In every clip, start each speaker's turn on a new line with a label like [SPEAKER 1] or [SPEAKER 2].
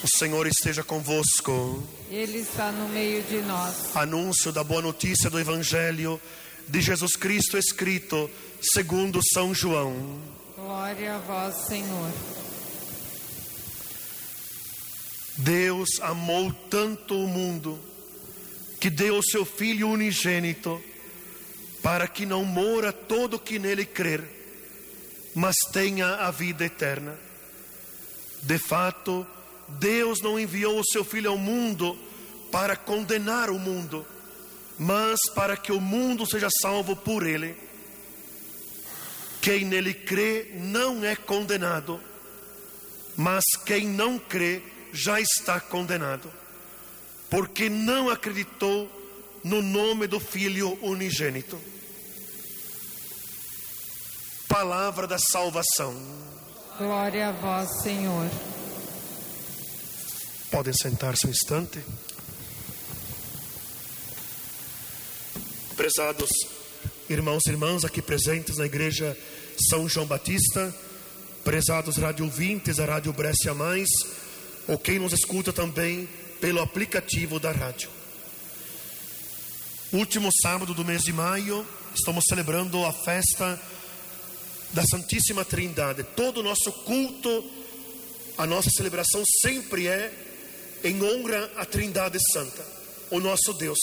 [SPEAKER 1] O Senhor esteja convosco.
[SPEAKER 2] Ele está no meio de nós.
[SPEAKER 1] Anúncio da boa notícia do Evangelho de Jesus Cristo escrito segundo São João.
[SPEAKER 2] Glória a vós, Senhor.
[SPEAKER 1] Deus amou tanto o mundo que deu o seu Filho unigênito, para que não mora todo que nele crer, mas tenha a vida eterna. De fato, Deus não enviou o seu Filho ao mundo para condenar o mundo, mas para que o mundo seja salvo por ele. Quem nele crê não é condenado, mas quem não crê já está condenado, porque não acreditou no nome do Filho unigênito. Palavra da salvação.
[SPEAKER 2] Glória a vós, Senhor.
[SPEAKER 1] Podem sentar-se um instante. Prezados irmãos e irmãs aqui presentes na igreja São João Batista, prezados rádio ouvintes da Rádio Brescia Mais, ou quem nos escuta também pelo aplicativo da rádio. Último sábado do mês de maio, estamos celebrando a festa da Santíssima Trindade. Todo o nosso culto, a nossa celebração sempre é em honra à Trindade Santa, o nosso Deus.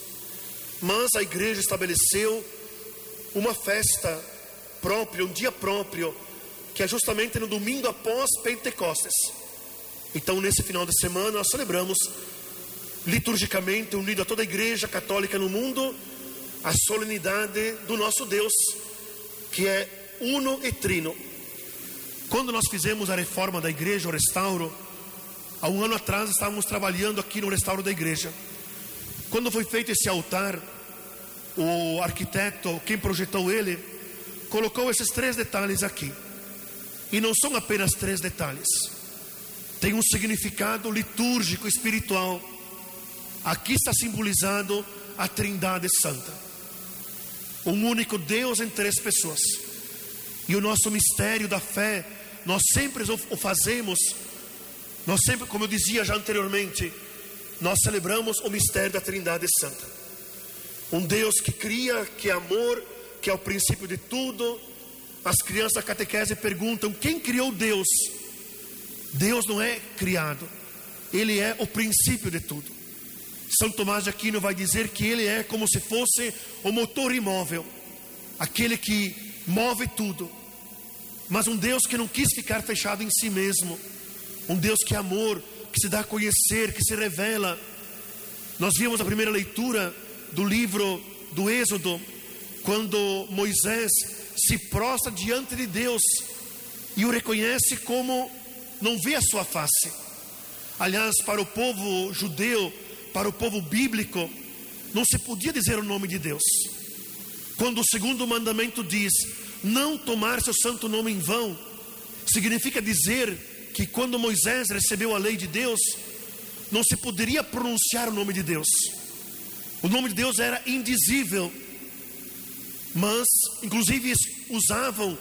[SPEAKER 1] Mas a igreja estabeleceu uma festa própria, um dia próprio, que é justamente no domingo após Pentecostes. Então, nesse final de semana, nós celebramos liturgicamente, unido a toda a igreja católica no mundo, a solenidade do nosso Deus, que é uno e trino. Quando nós fizemos a reforma da igreja, o restauro, há um ano atrás estávamos trabalhando aqui no restauro da igreja. Quando foi feito esse altar, o arquiteto, quem projetou ele, colocou esses 3 detalhes aqui. E não são apenas 3 detalhes. Tem um significado litúrgico, espiritual. Aqui está simbolizado a Trindade Santa. Um único Deus em 3 pessoas. E o nosso mistério da fé, nós sempre o fazemos. Nós sempre, como eu dizia já anteriormente, nós celebramos o mistério da Trindade Santa. Um Deus que cria, que é amor, que é o princípio de tudo. As crianças da catequese perguntam: quem criou Deus? Deus não é criado, Ele é o princípio de tudo. São Tomás de Aquino vai dizer que Ele é como se fosse o motor imóvel, aquele que move tudo. Mas um Deus que não quis ficar fechado em si mesmo, um Deus que é amor, que se dá a conhecer, que se revela. Nós vimos a primeira leitura do livro do Êxodo, quando Moisés se prostra diante de Deus e o reconhece como não vê a sua face. Aliás, para o povo judeu, para o povo bíblico, não se podia dizer o nome de Deus. Quando o segundo mandamento diz: não tomar seu santo nome em vão, significa dizer que quando Moisés recebeu a lei de Deus, não se poderia pronunciar o nome de Deus. O nome de Deus era indizível. Mas, inclusive, usavam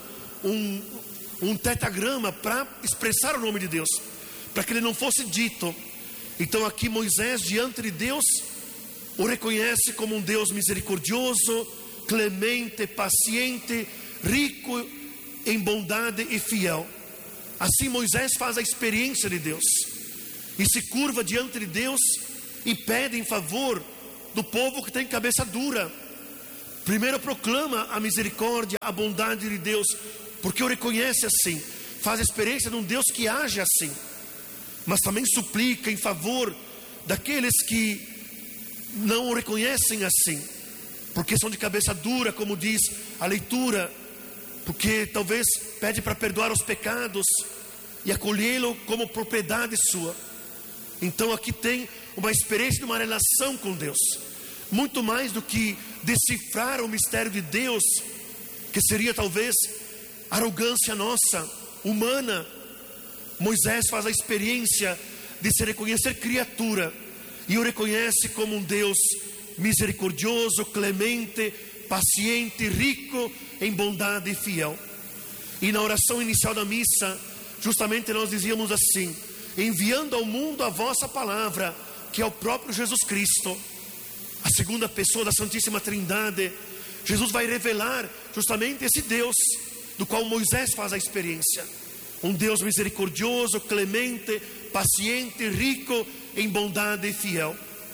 [SPEAKER 1] um tetragrama para expressar o nome de Deus, para que ele não fosse dito. Então aqui Moisés, diante de Deus, o reconhece como um Deus misericordioso, clemente, paciente, rico em bondade e fiel. Assim Moisés faz a experiência de Deus e se curva diante de Deus e pede em favor do povo que tem cabeça dura. Primeiro proclama a misericórdia, a bondade de Deus, porque o reconhece assim, faz a experiência de um Deus que age assim. Mas também suplica em favor daqueles que não o reconhecem assim, porque são de cabeça dura, como diz a leitura, porque talvez pede para perdoar os pecados e acolhê-lo como propriedade sua. Então aqui tem uma experiência de uma relação com Deus, muito mais do que decifrar o mistério de Deus, que seria talvez arrogância nossa, humana. Moisés faz a experiência de se reconhecer criatura e o reconhece como um Deus misericordioso, clemente, paciente, rico em bondade e fiel. E na oração inicial da missa, justamente nós dizíamos assim: enviando ao mundo a vossa palavra, que é o próprio Jesus Cristo, a segunda pessoa da Santíssima Trindade. Jesus vai revelar justamente esse Deus do qual Moisés faz a experiência. Um Deus misericordioso, clemente, paciente, rico em bondade e fiel,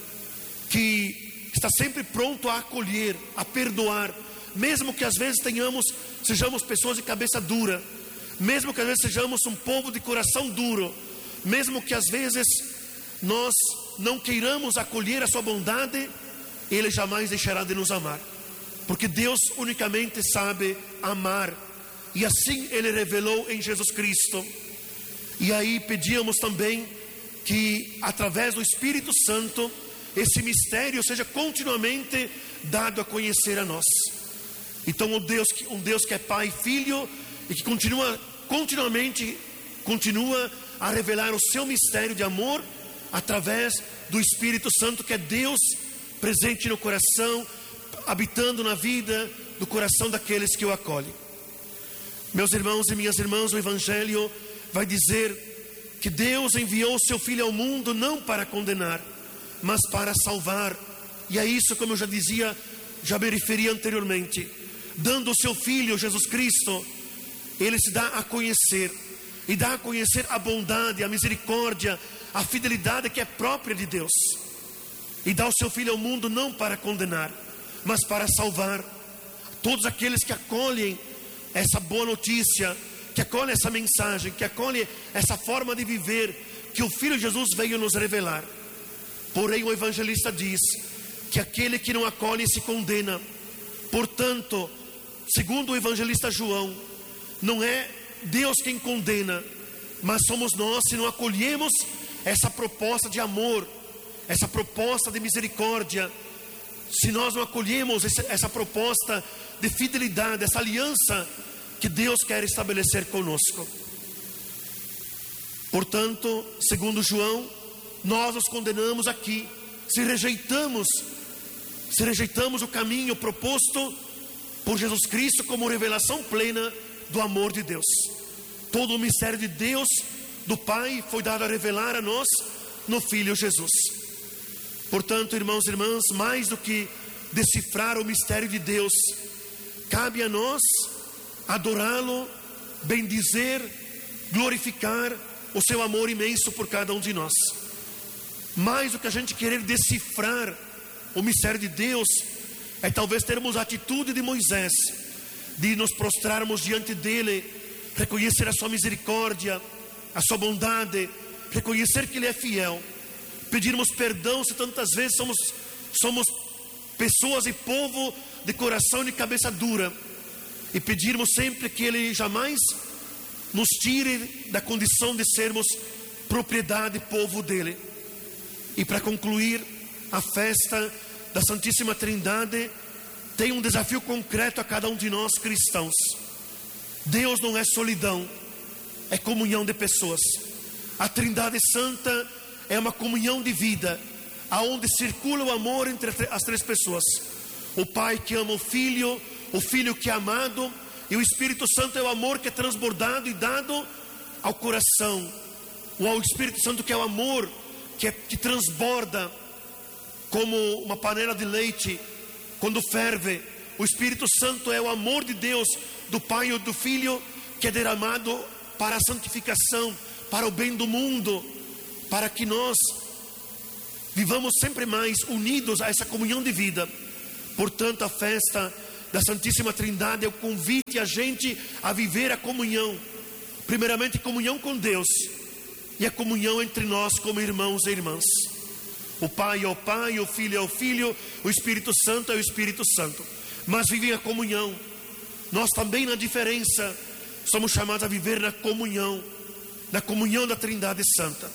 [SPEAKER 1] que está sempre pronto a acolher, a perdoar, mesmo que às vezes sejamos pessoas de cabeça dura, mesmo que às vezes sejamos um povo de coração duro, mesmo que às vezes nós não queiramos acolher a sua bondade, Ele jamais deixará de nos amar, porque Deus unicamente sabe amar, e assim Ele revelou em Jesus Cristo. E aí pedíamos também que através do Espírito Santo esse mistério seja continuamente dado a conhecer a nós. Então um Deus que é Pai e Filho, e que continuamente continua a revelar o seu mistério de amor através do Espírito Santo, que é Deus presente no coração, habitando na vida do coração daqueles que o acolhem. Meus irmãos e minhas irmãs, o Evangelho vai dizer que Deus enviou o seu Filho ao mundo não para condenar, mas para salvar. E é isso, como eu já me referi anteriormente. Dando o seu Filho, Jesus Cristo, Ele se dá a conhecer, e dá a conhecer a bondade, a misericórdia, a fidelidade que é própria de Deus. E dá o seu Filho ao mundo não para condenar, mas para salvar todos aqueles que acolhem essa boa notícia, que acolhem essa mensagem, que acolhem essa forma de viver que o Filho Jesus veio nos revelar. Porém o evangelista diz que aquele que não acolhe se condena. Portanto, segundo o evangelista João, não é Deus quem condena, mas somos nós se não acolhemos essa proposta de amor, essa proposta de misericórdia, se nós não acolhemos essa proposta de fidelidade, essa aliança que Deus quer estabelecer conosco. Portanto, segundo João, nós nos condenamos aqui, se rejeitamos o caminho proposto por Jesus Cristo como revelação plena do amor de Deus. Todo o mistério de Deus, do Pai, foi dado a revelar a nós no Filho Jesus. Portanto, irmãos e irmãs, mais do que decifrar o mistério de Deus, cabe a nós adorá-lo, bendizer, glorificar o seu amor imenso por cada um de nós. Mais do que a gente querer decifrar o mistério de Deus, é talvez termos a atitude de Moisés, de nos prostrarmos diante dele, reconhecer a sua misericórdia, a sua bondade, reconhecer que ele é fiel, pedirmos perdão se tantas vezes somos pessoas e povo de coração e de cabeça dura, e pedirmos sempre que ele jamais nos tire da condição de sermos propriedade, povo dele. E para concluir, a festa da Santíssima Trindade tem um desafio concreto a cada um de nós cristãos. Deus não é solidão, é comunhão de pessoas. A Trindade Santa é uma comunhão de vida, aonde circula o amor entre as três pessoas: o Pai que ama o Filho que é amado, e o Espírito Santo é o amor que é transbordado e dado ao coração. O Espírito Santo que é o amor que transborda como uma panela de leite quando ferve. O Espírito Santo é o amor de Deus, do Pai e do Filho, que é derramado para a santificação, para o bem do mundo, para que nós vivamos sempre mais unidos a essa comunhão de vida. Portanto, a festa da Santíssima Trindade é o convite a gente a viver a comunhão, primeiramente comunhão com Deus, e a comunhão entre nós como irmãos e irmãs. O Pai é o Pai, o Filho é o Filho, o Espírito Santo é o Espírito Santo, mas vivem a comunhão. Nós também, na diferença, somos chamados a viver na comunhão da Trindade Santa.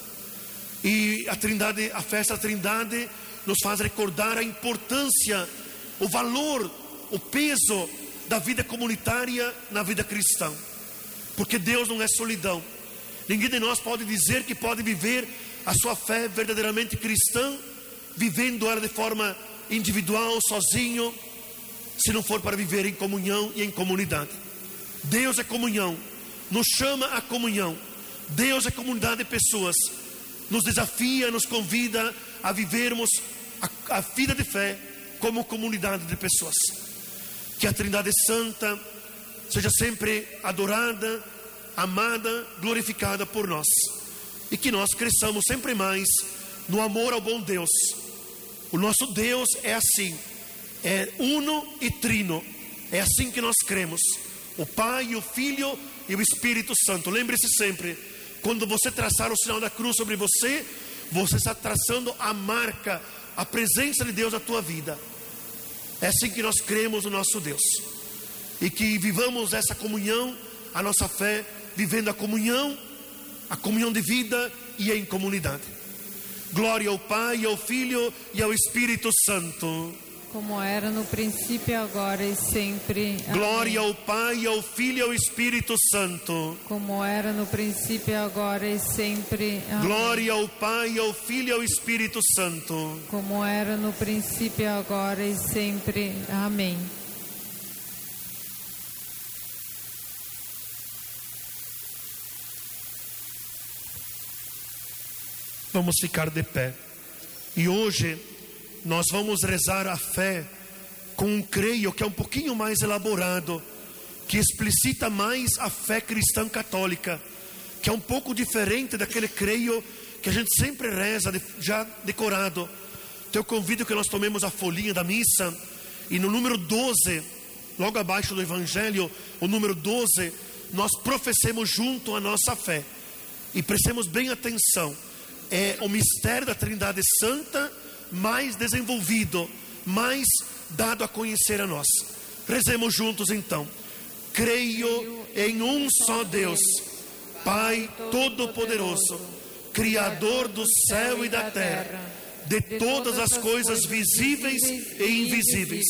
[SPEAKER 1] E a festa da Trindade nos faz recordar a importância, o valor, o peso da vida comunitária na vida cristã, porque Deus não é solidão. Ninguém de nós pode dizer que pode viver a sua fé verdadeiramente cristã, vivendo ela de forma individual, sozinho, se não for para viver em comunhão e em comunidade. Deus é comunhão, nos chama a comunhão. Deus é comunidade de pessoas, nos desafia, nos convida a vivermos a vida de fé como comunidade de pessoas. Que a Trindade Santa seja sempre adorada, amada, glorificada por nós. E que nós cresçamos sempre mais no amor ao bom Deus. O nosso Deus é assim, é uno e trino. É assim que nós cremos: o Pai, o Filho e o Espírito Santo. Lembre-se sempre, quando você traçar o sinal da cruz sobre você, você está traçando a marca, a presença de Deus na tua vida. É assim que nós cremos no nosso Deus. E que vivamos essa comunhão, a nossa fé, vivendo a comunhão de vida e em comunidade. Glória ao Pai, ao Filho e ao Espírito Santo.
[SPEAKER 2] Como era no princípio, agora e sempre. Amém.
[SPEAKER 1] Glória ao Pai, ao Filho e ao Espírito Santo.
[SPEAKER 2] Como era no princípio, agora e sempre. Amém.
[SPEAKER 1] Glória ao Pai, ao Filho e ao Espírito Santo.
[SPEAKER 2] Como era no princípio, agora e sempre. Amém.
[SPEAKER 1] Vamos ficar de pé. E hoje nós vamos rezar a fé com um creio que é um pouquinho mais elaborado, que explicita mais a fé cristã católica, que é um pouco diferente daquele creio que a gente sempre reza, já decorado. Então eu convido que nós tomemos a folhinha da missa e no número 12, logo abaixo do Evangelho, o número 12, nós professemos junto a nossa fé. E prestemos bem atenção. É o mistério da Trindade Santa mais desenvolvido, mais dado a conhecer a nós. Rezemos juntos então. Creio em um só Deus, Pai Todo-Poderoso, Criador do céu e da terra, de todas as coisas visíveis e invisíveis.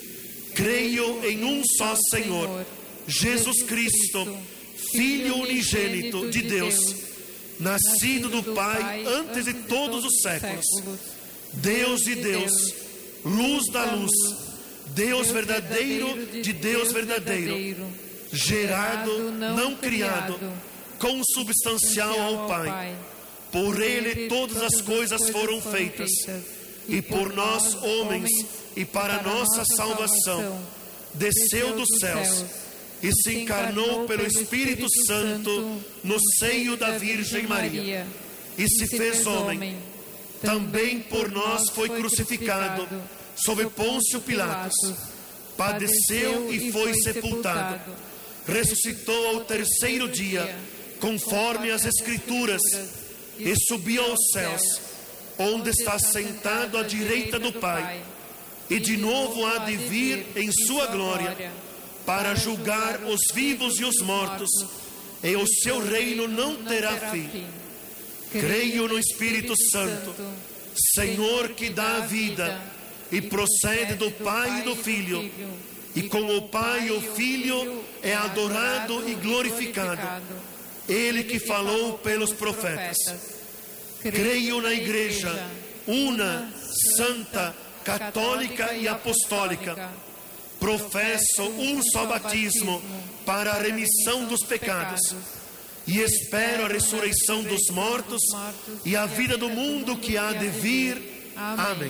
[SPEAKER 1] Creio em um só Senhor, Jesus Cristo, Filho unigênito de Deus, nascido do Pai antes de todos os séculos, Deus de Deus, luz da luz, Deus verdadeiro de Deus verdadeiro, gerado, não criado, consubstancial ao Pai. Por Ele todas as coisas foram feitas, e por nós homens, e para nossa salvação, desceu dos céus e se encarnou pelo Espírito Santo no seio da Virgem Maria, e se fez homem. Também por nós foi crucificado sob Pôncio Pilatos, padeceu e foi sepultado, ressuscitou ao terceiro dia, conforme as Escrituras, e subiu aos céus, onde está sentado à direita do Pai, e de novo há de vir em sua glória, para julgar os vivos e os mortos, e o seu reino não terá fim. Creio no Espírito Santo, Senhor que dá a vida, e procede do Pai e do Filho, e com o Pai e o Filho é adorado e glorificado, Ele que falou pelos profetas. Creio na Igreja, una, santa, católica e apostólica. Professo um só batismo para a remissão dos pecados, e espero a ressurreição dos mortos e a vida do mundo que há de vir. Amém.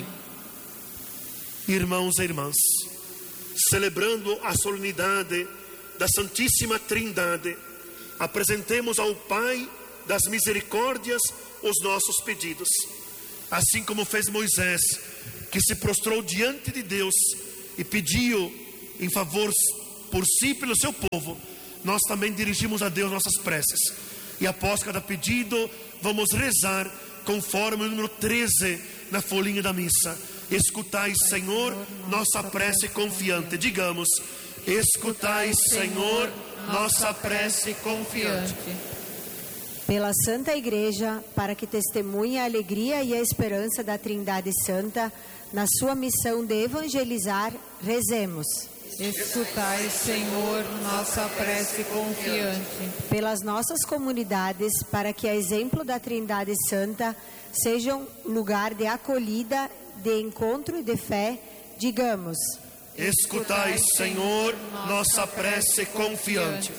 [SPEAKER 1] Irmãos e irmãs, celebrando a solenidade da Santíssima Trindade, apresentemos ao Pai das misericórdias os nossos pedidos. Assim como fez Moisés, que se prostrou diante de Deus e pediu em favor por si e pelo seu povo, nós também dirigimos a Deus nossas preces. E após cada pedido, vamos rezar conforme o número 13 na folhinha da missa. Escutai, Senhor, nossa prece confiante. Digamos: escutai, Senhor, nossa prece confiante.
[SPEAKER 3] Pela Santa Igreja, para que testemunhe a alegria e a esperança da Trindade Santa, na sua missão de evangelizar, rezemos.
[SPEAKER 2] Escutai, Senhor, nossa prece confiante.
[SPEAKER 3] Pelas nossas comunidades, para que, a exemplo da Trindade Santa, sejam lugar de acolhida, de encontro e de fé, digamos:
[SPEAKER 1] escutai, Senhor, nossa prece confiante.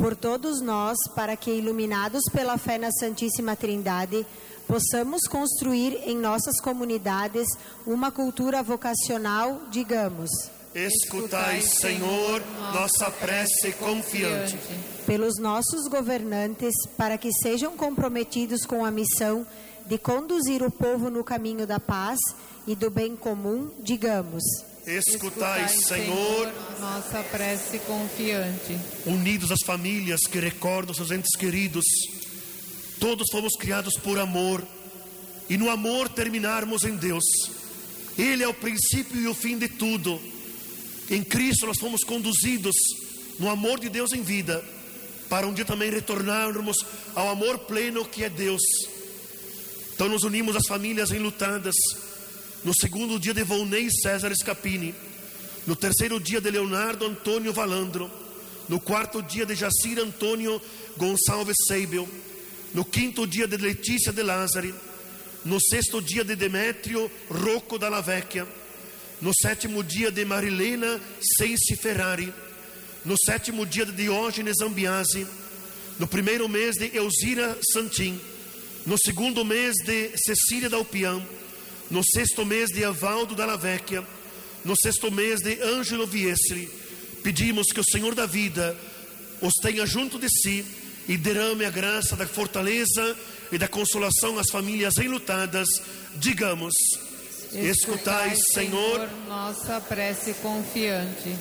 [SPEAKER 3] por todos nós, para que, iluminados pela fé na Santíssima Trindade, possamos construir em nossas comunidades uma cultura vocacional, digamos:
[SPEAKER 1] escutai, Senhor, nossa prece confiante.
[SPEAKER 3] Pelos nossos governantes, para que sejam comprometidos com a missão de conduzir o povo no caminho da paz e do bem comum, digamos:
[SPEAKER 1] escutai, Senhor,
[SPEAKER 2] nossa prece confiante.
[SPEAKER 1] Unidos as famílias que recordam seus entes queridos, todos fomos criados por amor, e no amor terminarmos em Deus. Ele é o princípio e o fim de tudo. Em Cristo nós fomos conduzidos no amor de Deus em vida, para um dia também retornarmos ao amor pleno que é Deus. Então nos unimos às famílias enlutadas, no segundo dia de Volney César Scapini, no terceiro dia de Leonardo Antônio Valandro, no quarto dia de Jacir Antônio Gonçalves Seibel, no quinto dia de Letícia de Lázari, no sexto dia de Demétrio Rocco Dalla Vecchia, no sétimo dia de Marilena Sensi Ferrari, no sétimo dia de Diógenes Ambiasi, no primeiro mês de Elzira Santin, no segundo mês de Cecília Dalpian, no sexto mês de Avaldo Dalla Vecchia, no sexto mês de Ângelo Viesri. Pedimos que o Senhor da vida os tenha junto de si e derrame a graça da fortaleza e da consolação às famílias enlutadas. Digamos: escutai, Senhor,
[SPEAKER 2] nossa prece confiante.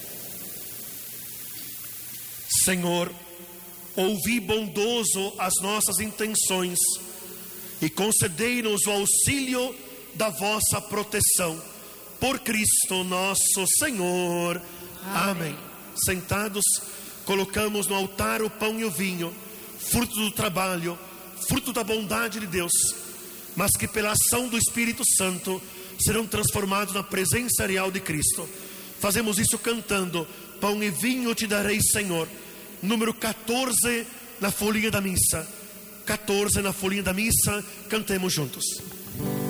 [SPEAKER 1] Senhor, ouvi bondoso as nossas intenções e concedei-nos o auxílio da vossa proteção. Por Cristo nosso Senhor. Amém. Sentados, colocamos no altar o pão e o vinho, fruto do trabalho, fruto da bondade de Deus, mas que pela ação do Espírito Santo serão transformados na presença real de Cristo. Fazemos isso cantando: pão e vinho te darei, Senhor. Número 14 na folhinha da missa. 14 na folhinha da missa, cantemos juntos.